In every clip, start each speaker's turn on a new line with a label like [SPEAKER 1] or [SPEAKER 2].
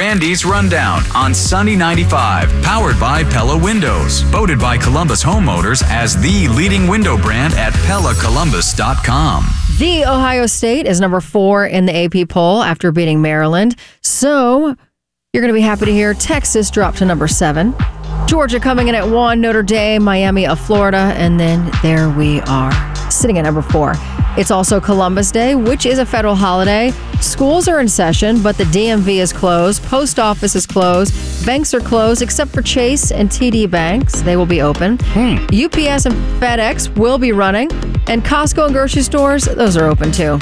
[SPEAKER 1] Randy's Rundown on Sunny 95, powered by Pella Windows. Voted by Columbus homeowners as the leading window brand at PellaColumbus.com.
[SPEAKER 2] The Ohio State is number 4 in the AP poll after beating Maryland. So you're going to be happy to hear Texas drop to number 7. Georgia coming in at 1, Notre Dame, Miami of Florida, and then there we are, sitting at number 4. It's also Columbus Day, which is a federal holiday. Schools are in session, but the DMV is closed. Post office is closed. Banks are closed, except for Chase and TD Banks. They will be open. UPS and FedEx will be running. And Costco and grocery stores, those are open too.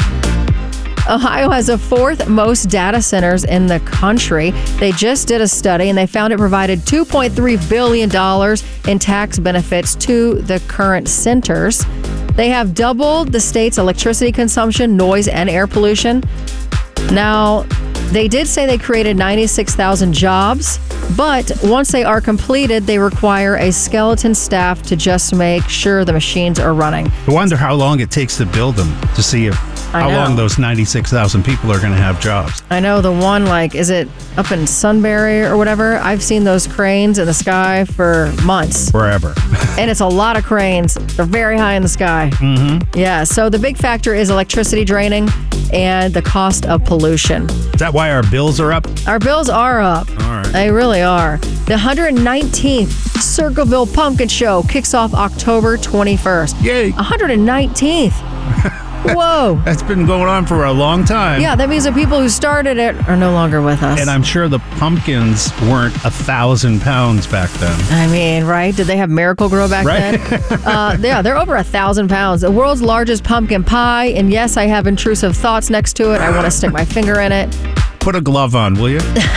[SPEAKER 2] Ohio has the 4th most data centers in the country. They just did a study and they found it provided $2.3 billion in tax benefits to the current centers. They have doubled the state's electricity consumption, noise, and air pollution. Now, they did say they created 96,000 jobs, but once they are completed, they require a skeleton staff to just make sure the machines are running.
[SPEAKER 3] I wonder how long it takes to build them to see how long those 96,000 people are going to have jobs.
[SPEAKER 2] I know the one, is it up in Sunbury or whatever? I've seen those cranes in the sky for months.
[SPEAKER 3] Forever.
[SPEAKER 2] And it's a lot of cranes. They're very high in the sky.
[SPEAKER 3] Mm-hmm.
[SPEAKER 2] Yeah, so the big factor is electricity draining and the cost of pollution.
[SPEAKER 3] Is that why our bills are up?
[SPEAKER 2] Our bills are up.
[SPEAKER 3] All right.
[SPEAKER 2] They really are. The 119th Circleville Pumpkin Show kicks off October 21st.
[SPEAKER 3] Yay.
[SPEAKER 2] 119th. Whoa.
[SPEAKER 3] That's been going on for a long time.
[SPEAKER 2] Yeah, that means the people who started it are no longer with us.
[SPEAKER 3] And I'm sure the pumpkins weren't 1,000 pounds back then.
[SPEAKER 2] I mean, right? Did they have Miracle-Gro back then? Yeah, they're over 1,000 pounds. The world's largest pumpkin pie. And yes, I have intrusive thoughts next to it. I want to stick my finger in it.
[SPEAKER 3] Put a glove on, will you?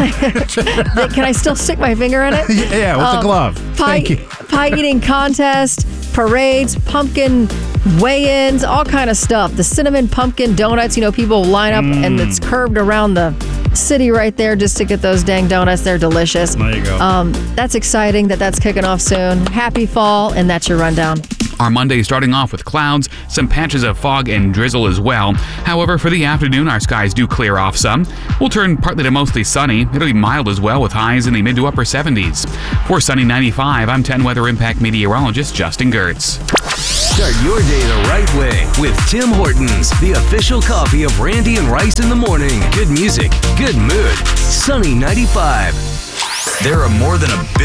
[SPEAKER 2] Can I still stick my finger in it?
[SPEAKER 3] Yeah, with the glove. Thank you.
[SPEAKER 2] Pie eating contest, parades, pumpkin weigh-ins, all kind of stuff. The cinnamon pumpkin donuts, people line up and it's curved around the city right there just to get those dang donuts. They're delicious.
[SPEAKER 3] There you go.
[SPEAKER 2] That's exciting that's kicking off soon. Happy fall, and that's your rundown.
[SPEAKER 4] Our Monday starting off with clouds, some patches of fog and drizzle as well. However, for the afternoon, our skies do clear off some. We'll turn partly to mostly sunny. It'll be mild as well with highs in the mid to upper 70s. For Sunny 95, I'm 10 Weather Impact meteorologist Justin Gertz.
[SPEAKER 5] Start your day the right way with Tim Hortons, the official coffee of Randy and Rice in the morning. Good music, good mood. Sunny 95.
[SPEAKER 1] There are more than a billion